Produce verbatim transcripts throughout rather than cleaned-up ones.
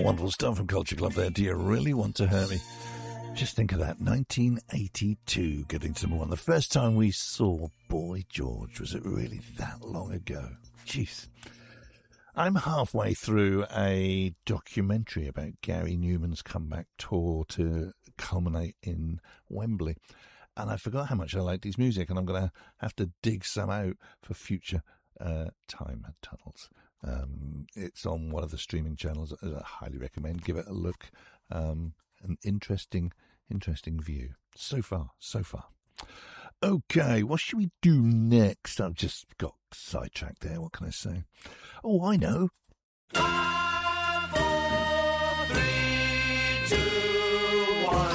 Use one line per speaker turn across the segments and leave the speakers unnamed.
Wonderful stuff from Culture Club there. Do you really want to hurt me? Just think of that, nineteen eighty-two getting to number one. The first time we saw Boy George, was it really that long ago? Jeez. I'm halfway through a documentary about Gary Numan's comeback tour to culminate in Wembley. And I forgot how much I liked his music, and I'm going to have to dig some out for future uh, time tunnels. Um, it's on one of the streaming channels. I highly recommend. Give it a look. Um, an interesting, interesting view. So far, so far. Okay, what should we do next? I've just got sidetracked there. What can I say? Oh, I know.
Five, four, three, two, one.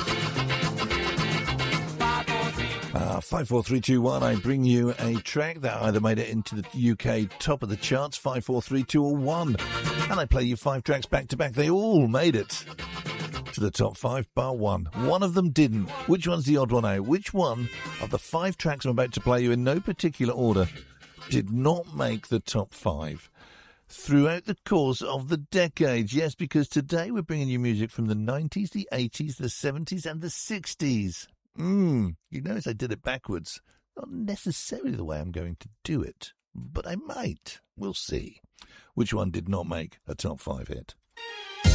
Five, four, three.
Uh, five, four, three, two, one. I bring you a track that either made it into the U K top of the charts, five, four, three, two, or one. And I play you five tracks back to back. They all made it to the top five, bar one. One of them didn't. Which one's the odd one out? Which one of the five tracks I'm about to play you in no particular order did not make the top five throughout the course of the decades? Yes, because today we're bringing you music from the nineties, the eighties, the seventies, and the sixties. Mmm, you notice I did it backwards. Not necessarily the way I'm going to do it, but I might. We'll see. Which one did not make a top five hit?